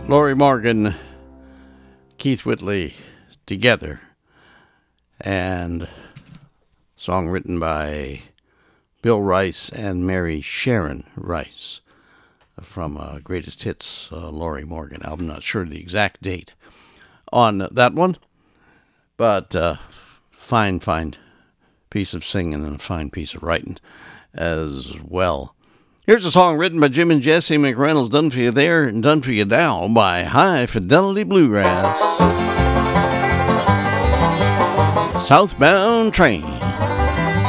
Lorrie Morgan, Keith Whitley together, and song written by Bill Rice and Mary Sharon Rice from Greatest Hits Lorrie Morgan album. Not sure the exact date on that one, but fine piece of singing and a fine piece of writing as well. Here's a song written by Jim and Jesse McReynolds, done for you there and done for you now by High Fidelity Bluegrass. Southbound Train.